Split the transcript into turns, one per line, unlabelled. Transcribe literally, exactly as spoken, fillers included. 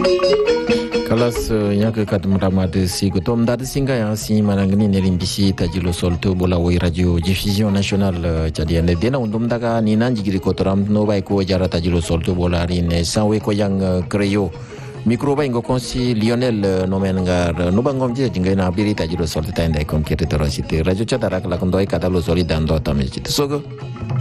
Kalas yang ke kat meramat si ketom data singa yang si manangni nerim bisi tajilo solto bola wai radio diffusion national jadi ane dena undum daga ni nan jigiri kotoram no bai ko jara tajilo solto bola rin sanwe ko yang kreyo mikro bai ngo konsi Lionel nomen ngar no bangom je jingai na biri tajilo solto tanda kom kete torosite radio chatara kala kondoi kata lo solidan do tamit sogo